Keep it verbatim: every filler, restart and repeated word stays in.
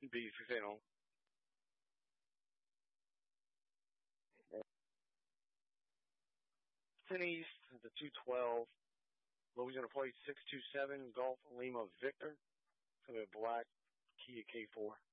B fifteen on. ten East, the two twelve. Louisiana plate six two seven, Golf Lima Victor. For the black Kia K four.